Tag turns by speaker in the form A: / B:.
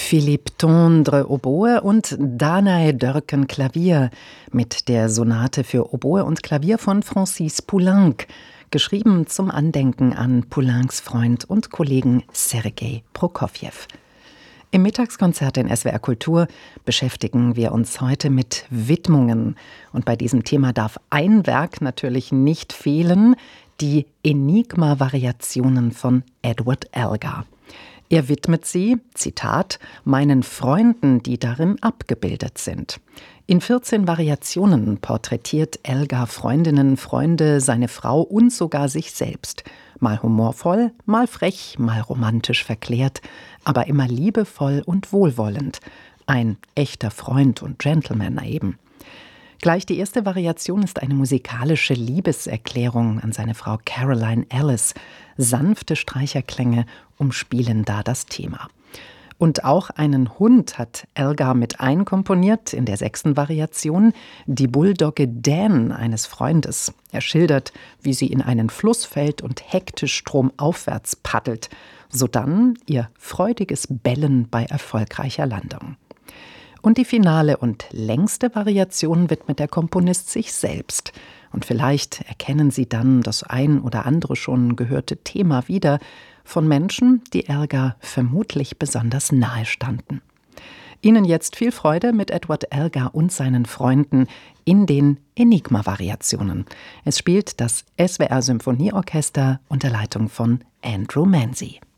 A: Philippe Tondre Oboe und Danae Dörken Klavier mit der Sonate für Oboe und Klavier von Francis Poulenc, geschrieben zum Andenken an Poulencs Freund und Kollegen Sergei Prokofjew. Im Mittagskonzert in SWR Kultur beschäftigen wir uns heute mit Widmungen. Und bei diesem Thema darf ein Werk natürlich nicht fehlen, die Enigma-Variationen von Edward Elgar. Er widmet sie, Zitat, meinen Freunden, die darin abgebildet sind. In 14 Variationen porträtiert Elgar Freundinnen, Freunde, seine Frau und sogar sich selbst. Mal humorvoll, mal frech, mal romantisch verklärt, aber immer liebevoll und wohlwollend. Ein echter Freund und Gentleman eben. Gleich die erste Variation ist eine musikalische Liebeserklärung an seine Frau Caroline Ellis. Sanfte Streicherklänge umspielen da das Thema. Und auch einen Hund hat Elgar mit einkomponiert in der 6. Variation, die Bulldogge Dan eines Freundes. Er schildert, wie sie in einen Fluss fällt und hektisch stromaufwärts paddelt, sodann ihr freudiges Bellen bei erfolgreicher Landung. Und die finale und längste Variation widmet der Komponist sich selbst. Und vielleicht erkennen Sie dann das ein oder andere schon gehörte Thema wieder von Menschen, die Elgar vermutlich besonders nahe standen. Ihnen jetzt viel Freude mit Edward Elgar und seinen Freunden in den Enigma-Variationen. Es spielt das SWR Symphonieorchester unter Leitung von Andrew Manzi.